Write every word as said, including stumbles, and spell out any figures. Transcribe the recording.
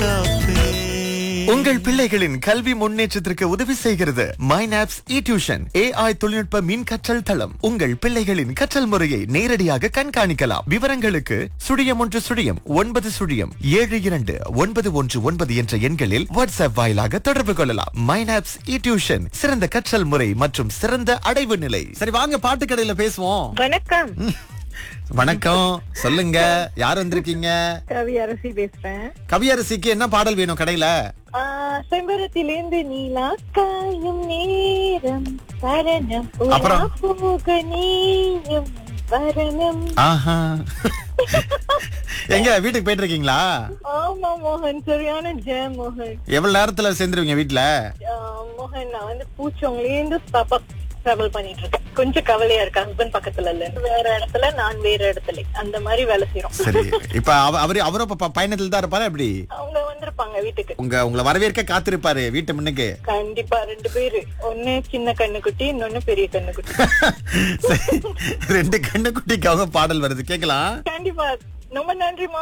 உங்கள் பிள்ளைகளின் கல்வி முன்னேற்றத்திற்கு உதவி செய்கிறது மைனாப்ஸ் இ டியூஷன் ஏஐ தொழில்நுட்ப மின் கற்றல் தளம். உங்கள் பிள்ளைகளின் கற்றல் முறையை நேரடியாக கண்காணிக்கலாம். விவரங்களுக்கு சுழியம் ஒன்று சுழியம் ஒன்பது சுழியம் ஏழு இரண்டு ஒன்பது ஒன்று ஒன்பது என்ற எண்களில் வாட்ஸ்அப் வாயிலாக தொடர்பு கொள்ளலாம். மைனாப்ஸ் இ டியூஷன், சிறந்த கற்றல் முறை மற்றும் சிறந்த அடைவு நிலை. சரி, வாங்க பாட்டு கடையில பேசுவோம். வணக்கம். வணக்கம், சொல்லுங்க, யார் வந்திருக்கீங்க? கவியரசி பேசுறேன். கவியரசிக்கு என்ன பாடல் வேணும் கடையில? செம்பரத்திலிருந்து நீலா காயும் நேரம் சரணம் அப்புறம்? போக நீயும் வரணும். ஆஹா, எங்க வீட்டுக்கு போயிட்டு இருக்கீங்களா? ஆமா மோகன், சரியான ஜெயம் மோகன். எவ்வளவு நேரத்துல சேர்ந்துருவீங்க வீட்டுல? மோகன், நான் வந்து பூச்சவங்களேந்து பாப்பா டிராவல் பண்ணிட்டு இருக்கேன். கொஞ்சம் கவலையா இருக்கு, ஹஸ்பண்ட் பக்கத்துல இல்ல, வேற இடத்துல, நான் வேற இடத்துல, அந்த மாதிரி வேலை செய்யறோம். சரி, இப்ப அவ- அவரு அவரும் இப்ப ப- பயணத்துல தான் இருப்பாரு. அப்படி அவங்க வந்திருப்பாங்க வீட்டுக்கு. உங்க உங்களை வரவேற்க காத்திருப்பாரு வீட்டு முன்னுக்கு. கண்டிப்பா ரெண்டு பேரு, ஒண்ணு சின்ன கண்ணுக்குட்டி, இன்னொன்னு பெரிய கண்ணுக்குட்டி. சரி, ரெண்டு கண்ணு குட்டிக்காக பாடல் வருது, கேக்கலாம். கண்டிப்பா. ரொம்ப நன்றிமா.